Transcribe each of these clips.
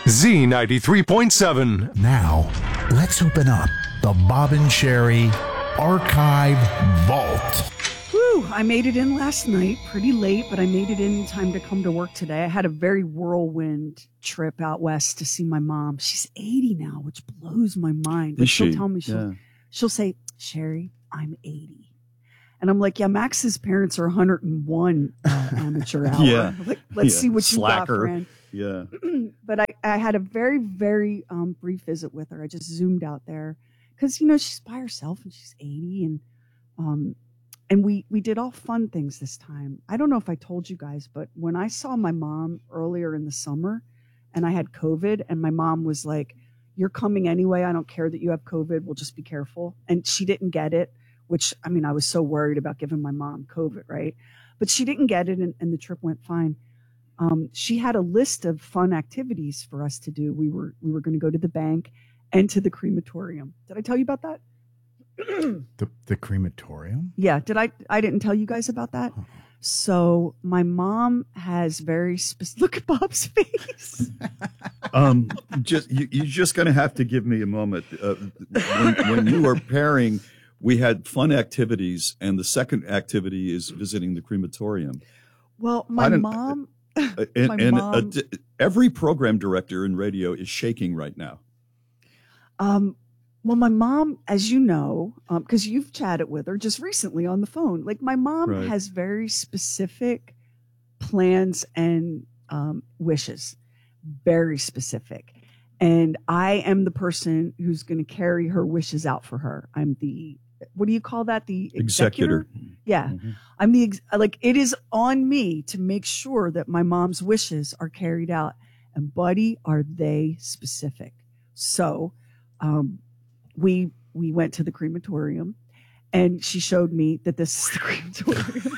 Z93.7. Now, let's open up the Bob and Sherry Archive Vault. Whew, I made it in last night, pretty late, but I made it in time to come to work today. I had a very whirlwind trip out west to see my mom. She's 80 now, which blows my mind. But she'll tell me, she'll say, Sherry, I'm 80. And I'm like, yeah, Max's parents are 101 amateur hour. Yeah. Like, let's see what Slacker. you got, friend. Yeah. But I had a very, very brief visit with her. I just zoomed out there because, you know, she's by herself and she's 80. And we did all fun things this time. I don't know if I told you guys, but when I saw my mom earlier in the summer and I had COVID and my mom was like, you're coming anyway. I don't care that you have COVID. We'll just be careful. And she didn't get it. Which, I mean, I was so worried about giving my mom COVID, right? But she didn't get it, and the trip went fine. She had a list of fun activities for us to do. We were going to go to the bank and to the crematorium. Did I tell you about that? The crematorium? Yeah. I didn't tell you guys about that? Oh. So my mom has very specific. Look at Bob's face. You're just going to have to give me a moment. When you were pairing. We had fun activities, and the second activity is visiting the crematorium. Well, my mom... every program director in radio is shaking right now. Well, my mom, as you know, because you've chatted with her just recently on the phone, like my mom has very specific plans and wishes, very specific. And I am the person who's going to carry her wishes out for her. I'm the... What do you call that? The executor? Yeah. Mm-hmm. I'm it is on me to make sure that my mom's wishes are carried out. And buddy, are they specific. So, we went to the crematorium and she showed me that this is the crematorium.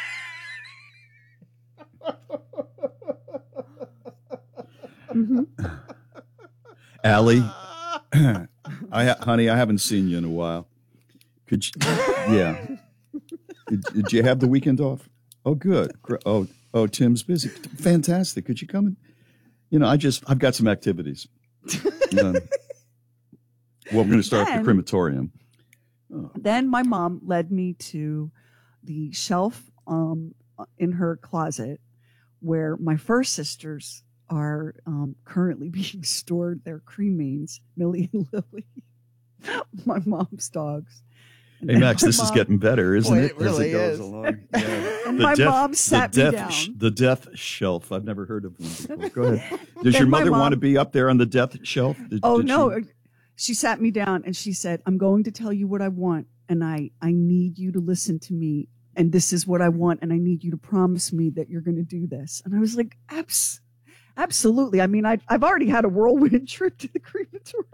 Mm-hmm. Allie, honey, I haven't seen you in a while. Could you, yeah. Did you have the weekend off? Oh, good. Oh, Tim's busy. Fantastic. Could you come in? You know, I've got some activities. Well, we're going to start at the crematorium. Oh. Then my mom led me to the shelf in her closet where my first sisters are currently being stored. Their cremains, Millie and Lily, my mom's dogs. Hey, Max, this is getting better, isn't it? It really as it goes is. along. Yeah. And my mom sat me down. The death shelf. I've never heard of them before. Go ahead. Does your mother want to be up there on the death shelf? No. She sat me down and she said, I'm going to tell you what I want, and I need you to listen to me, and this is what I want, and I need you to promise me that you're going to do this. And I was like, absolutely. I mean, I've already had a whirlwind trip to the crematorium.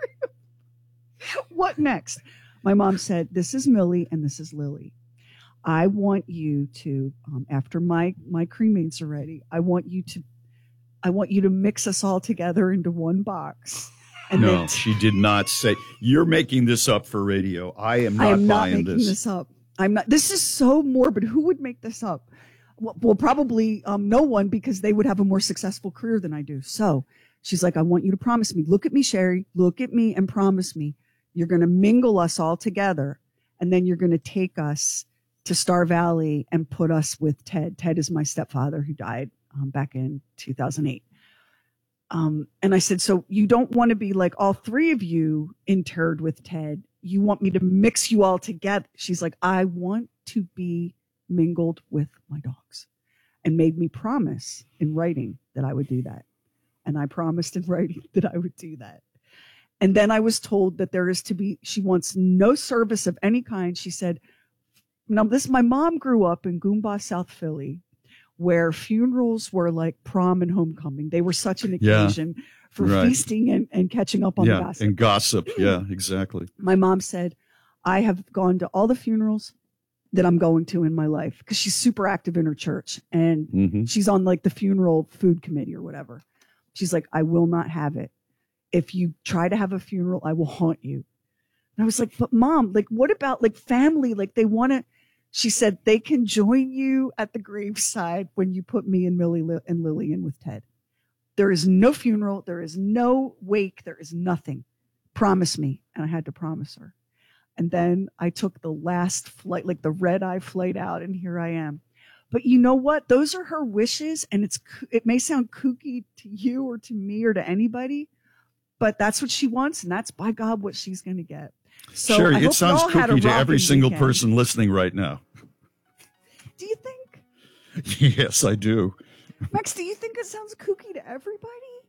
What next? My mom said, this is Millie and this is Lily. I want you to, after my cremains are ready, I want you to mix us all together into one box. And no, she did not say. You're making this up for radio. I am not making this up. I'm not. This is so morbid. Who would make this up? Well, probably no one, because they would have a more successful career than I do. So she's like, I want you to promise me. Look at me, Sherry. Look at me and promise me. You're going to mingle us all together, and then you're going to take us to Star Valley and put us with Ted. Ted is my stepfather who died back in 2008. And I said, so you don't want to be like all three of you interred with Ted. You want me to mix you all together. She's like, I want to be mingled with my dogs, and made me promise in writing that I would do that. And I promised in writing that I would do that. And then I was told that she wants no service of any kind. She said, now my mom grew up in Goomba, South Philly, where funerals were like prom and homecoming. They were such an occasion for feasting and catching up on the gossip. And gossip. Yeah, exactly. My mom said, I have gone to all the funerals that I'm going to in my life, because she's super active in her church, and she's on like the funeral food committee or whatever. She's like, I will not have it. If you try to have a funeral, I will haunt you. And I was like, but Mom, like, what about like family? Like they want to, she said, they can join you at the graveside when you put me and Millie and Lily in with Ted. There is no funeral. There is no wake. There is nothing. Promise me. And I had to promise her. And then I took the last flight, like the red-eye flight out, and here I am. But you know what? Those are her wishes, and it may sound kooky to you or to me or to anybody, but that's what she wants, and that's, by God, what she's going to get. So Sherry, it sounds kooky to every single weekend. person listening right now. Do you think? Yes, I do. Max, do you think it sounds kooky to everybody?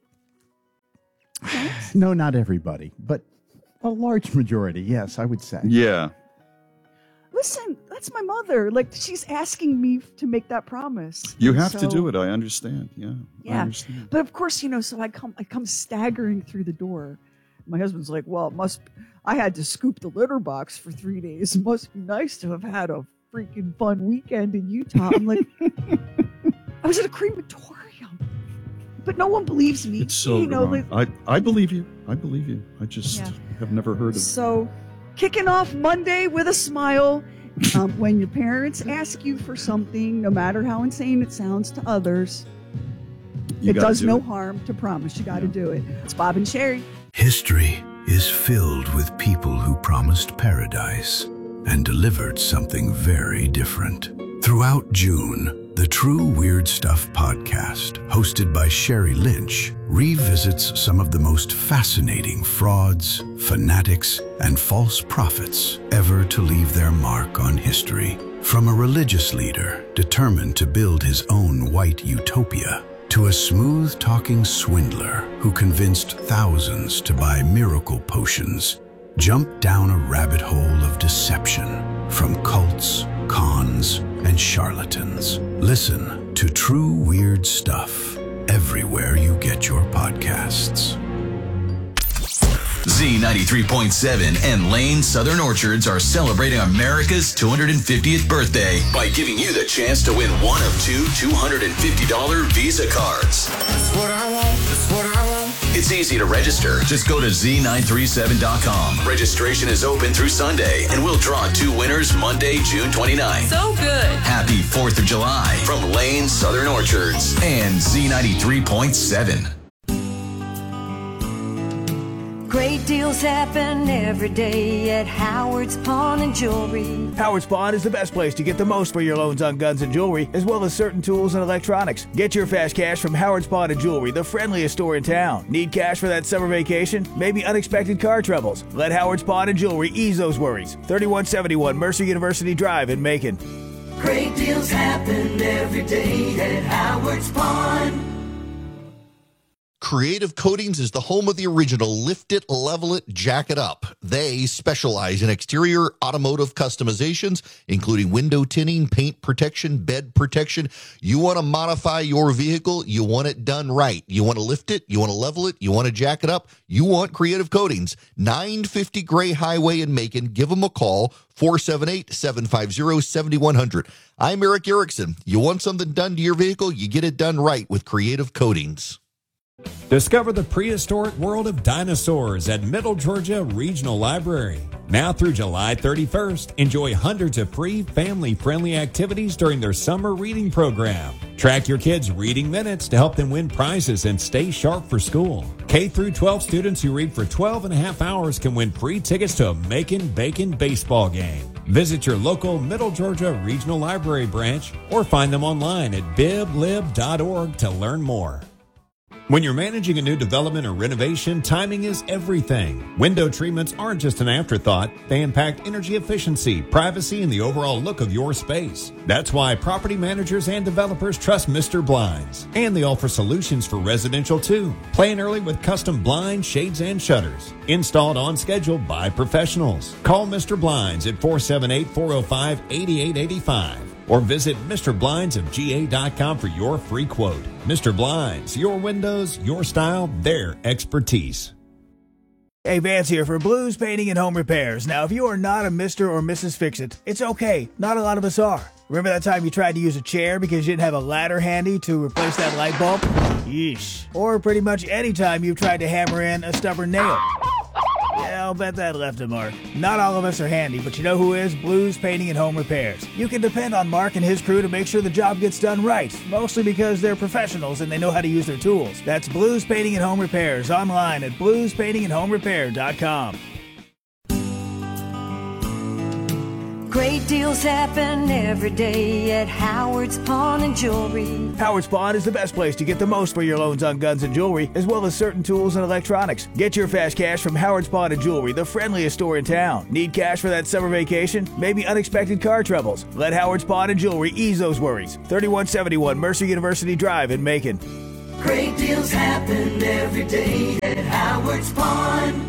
Max? No, not everybody, but a large majority, yes, I would say. Yeah. Listen, that's my mother. Like, she's asking me to make that promise. You have to do it. I understand. Yeah. I Yeah. understand. But of course, so I come staggering through the door. My husband's like, well, I had to scoop the litter box for 3 days. It must be nice to have had a freaking fun weekend in Utah. I'm like, I was at a crematorium. But no one believes me. It's so wrong. I believe you. I believe you. I just have never heard of it. So, kicking off Monday with a smile. When your parents ask you for something, no matter how insane it sounds to others, it does no harm to promise. You got to do it. It's Bob and Sherry. History is filled with people who promised paradise and delivered something very different. Throughout June, the True Weird Stuff podcast, hosted by Sherry Lynch, revisits some of the most fascinating frauds, fanatics, and false prophets ever to leave their mark on history. From a religious leader determined to build his own white utopia, to a smooth-talking swindler who convinced thousands to buy miracle potions, jump down a rabbit hole of deception from cults, cons, and charlatans. Listen to True Weird Stuff everywhere you get your podcasts. Z93.7 and Lane Southern Orchards are celebrating America's 250th birthday by giving you the chance to win one of two $250 Visa cards. That's what I want. That's what I want. It's easy to register. Just go to Z937.com. Registration is open through Sunday, and we'll draw 2 winners Monday, June 29th. So good. Happy 4th of July from Lane Southern Orchards and Z93.7. Great deals happen every day at Howard's Pawn and Jewelry. Howard's Pawn is the best place to get the most for your loans on guns and jewelry, as well as certain tools and electronics. Get your fast cash from Howard's Pawn and Jewelry, the friendliest store in town. Need cash for that summer vacation? Maybe unexpected car troubles? Let Howard's Pawn and Jewelry ease those worries. 3171 Mercer University Drive in Macon. Great deals happen every day at Howard's Pawn. Creative Coatings is the home of the original Lift It, Level It, Jack It Up. They specialize in exterior automotive customizations, including window tinting, paint protection, bed protection. You want to modify your vehicle, you want it done right. You want to lift it, you want to level it, you want to jack it up, you want Creative Coatings. 950 Gray Highway in Macon. Give them a call, 478-750-7100. I'm Eric Erickson. You want something done to your vehicle, you get it done right with Creative Coatings. Discover the prehistoric world of dinosaurs at Middle Georgia Regional Library. Now through July 31st, enjoy hundreds of free family-friendly activities during their summer reading program. Track your kids' reading minutes to help them win prizes and stay sharp for school. K through 12 students who read for 12 and a half hours can win free tickets to a Macon Bacon baseball game. Visit your local Middle Georgia Regional Library branch or find them online at biblib.org to learn more. When you're managing a new development or renovation, timing is everything. Window treatments aren't just an afterthought. They impact energy efficiency, privacy, and the overall look of your space. That's why property managers and developers trust Mr. Blinds. And they offer solutions for residential too. Plan early with custom blinds, shades, and shutters. Installed on schedule by professionals. Call Mr. Blinds at 478-405-8885. Or visit MrBlindsofGA.com for your free quote. Mr. Blinds, your windows, your style, their expertise. Hey, Vance here for Blues Painting and Home Repairs. Now, if you are not a Mr. or Mrs. Fix-It, it's okay. Not a lot of us are. Remember that time you tried to use a chair because you didn't have a ladder handy to replace that light bulb? Yeesh. Or pretty much any time you've tried to hammer in a stubborn nail. Yeah, I'll bet that left a mark. Not all of us are handy, but you know who is? Blues Painting and Home Repairs. You can depend on Mark and his crew to make sure the job gets done right, mostly because they're professionals and they know how to use their tools. That's Blues Painting and Home Repairs, online at bluespaintingandhomerepair.com. Great deals happen every day at Howard's Pawn and Jewelry. Howard's Pawn is the best place to get the most for your loans on guns and jewelry, as well as certain tools and electronics. Get your fast cash from Howard's Pawn and Jewelry, the friendliest store in town. Need cash for that summer vacation? Maybe unexpected car troubles? Let Howard's Pawn and Jewelry ease those worries. 3171 Mercer University Drive in Macon. Great deals happen every day at Howard's Pawn.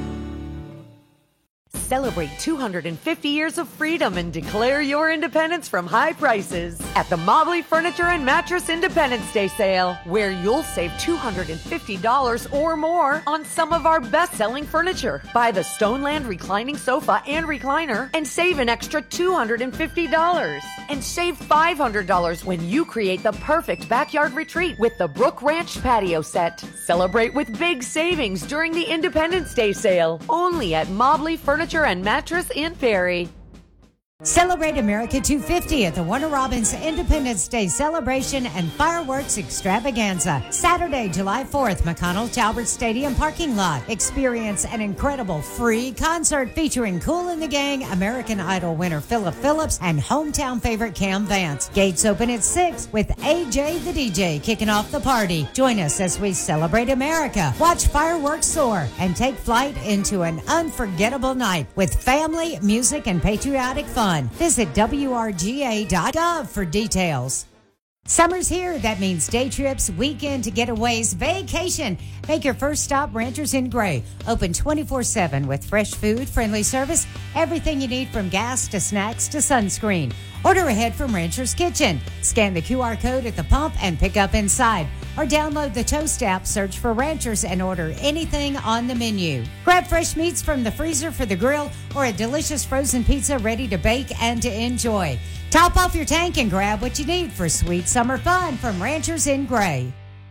Celebrate 250 years of freedom and declare your independence from high prices at the Mobley Furniture and Mattress Independence Day Sale, where you'll save $250 or more on some of our best-selling furniture. Buy the Stoneland reclining sofa and recliner and save an extra $250. And save $500 when you create the perfect backyard retreat with the Brook Ranch patio set. Celebrate with big savings during the Independence Day Sale, only at Mobley Furniture and Mattress in Perry. Celebrate America 250 at the Warner Robins Independence Day Celebration and Fireworks Extravaganza. Saturday, July 4th, McConnell Talbert Stadium parking lot. Experience an incredible free concert featuring Kool and the Gang, American Idol winner Philip Phillips, and hometown favorite Cam Vance. Gates open at 6 with AJ the DJ kicking off the party. Join us as we celebrate America, watch fireworks soar, and take flight into an unforgettable night with family, music, and patriotic fun. Visit WRGA.gov for details. Summer's here. That means day trips, weekend getaways, vacation. Make your first stop Ranchers in Gray. Open 24/7 with fresh food, friendly service, everything you need from gas to snacks to sunscreen. Order ahead from Rancher's Kitchen. Scan the QR code at the pump and pick up inside. Or download the Toast app, search for Ranchers, and order anything on the menu. Grab fresh meats from the freezer for the grill or a delicious frozen pizza ready to bake and to enjoy. Top off your tank and grab what you need for sweet summer fun from Ranchers in Gray.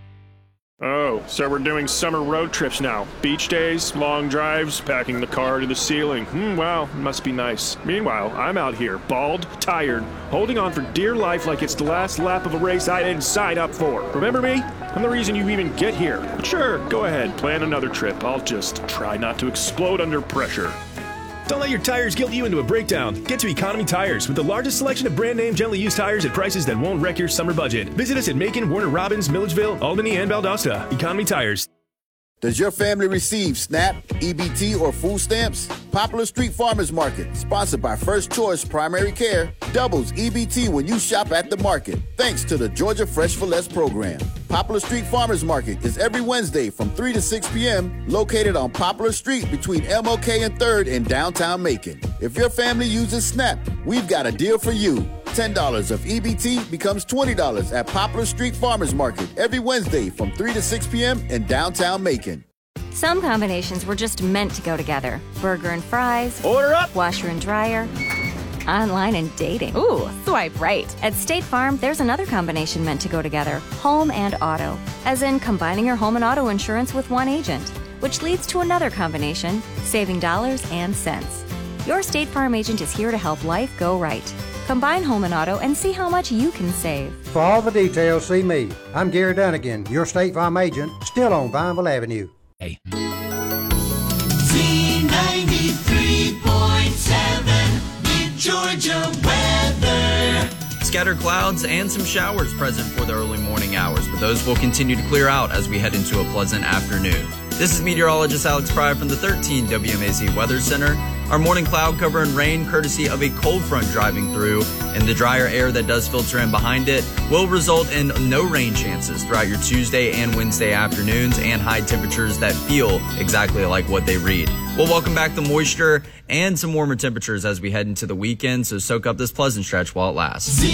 Oh, so we're doing summer road trips now. Beach days, long drives, packing the car to the ceiling. Wow, must be nice. Meanwhile, I'm out here, bald, tired, holding on for dear life like it's the last lap of a race I didn't sign up for. Remember me? I'm the reason you even get here. But sure, go ahead, plan another trip. I'll just try not to explode under pressure. Don't let your tires guilt you into a breakdown. Get to Economy Tires with the largest selection of brand name gently used tires at prices that won't wreck your summer budget. Visit us at Macon, Warner Robins, Milledgeville, Albany, and Valdosta. Economy Tires. Does your family receive SNAP, EBT, or food stamps? Popular Street Farmers Market, sponsored by First Choice Primary Care, doubles EBT when you shop at the market, thanks to the Georgia Fresh for Less program. Poplar Street Farmers Market is every Wednesday from 3 to 6 p.m. located on Poplar Street between MLK and 3rd in downtown Macon. If your family uses SNAP, we've got a deal for you. $10 of EBT becomes $20 at Poplar Street Farmers Market every Wednesday from 3 to 6 p.m. in downtown Macon. Some combinations were just meant to go together. Burger and fries. Order up! Washer and dryer. Online and dating. Ooh, swipe right. At State Farm, there's another combination meant to go together. Home and auto. As in combining your home and auto insurance with one agent. Which leads to another combination, saving dollars and cents. Your State Farm agent is here to help life go right. Combine home and auto and see how much you can save. For all the details, see me. I'm Gary Dunnigan, your State Farm agent, still on Vineville Avenue. Hey. Z93.7, Mid-Georgia weather. Scattered clouds and some showers present for the early morning hours, but those will continue to clear out as we head into a pleasant afternoon. This is meteorologist Alex Pryor from the 13 WMAZ Weather Center. Our morning cloud cover and rain, courtesy of a cold front driving through, and the drier air that does filter in behind it, will result in no rain chances throughout your Tuesday and Wednesday afternoons, and high temperatures that feel exactly like what they read. We'll welcome back the moisture and some warmer temperatures as we head into the weekend, so soak up this pleasant stretch while it lasts.